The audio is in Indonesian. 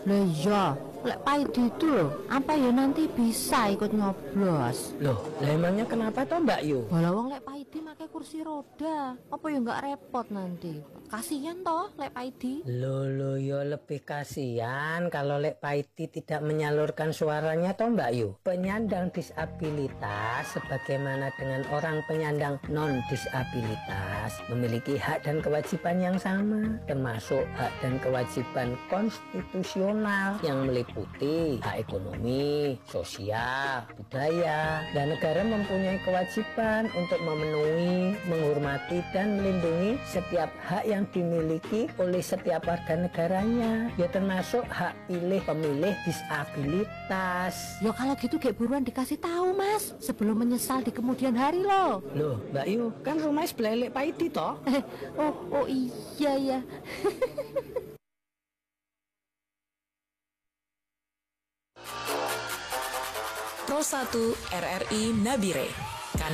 Lah iya, lek Paidi itu loh, apa ya nanti bisa ikut nyoblos? Loh, lah emangnya kenapa toh Mbak Yu? Walau wong lek Paidi pakai kursi roda, apa ya nggak repot nanti? Kasihan toh lek Paidi. Loh, yo lebih kasihan kalau Lek Paidi tidak menyalurkan suaranya toh Mbak Yu. Penyandang disabilitas sebagaimana dengan orang penyandang non-disabilitas memiliki hak dan kewajiban yang sama, termasuk hak dan kewajiban konstitusional yang meliputi hak ekonomi, sosial, budaya, dan negara mempunyai kewajiban untuk memenuhi, menghormati, dan melindungi setiap hak yang dimiliki oleh setiap warga negaranya, ya termasuk hak pilih pemilih disabilitas. Ya kalau gitu kayak buruan dikasih tahu Mas, sebelum menyesal di kemudian hari loh. Loh Mbak Yu, kan rumah sebelah Lek Paidi toh? Oh iya ya. Pro 1 RRI Nabire.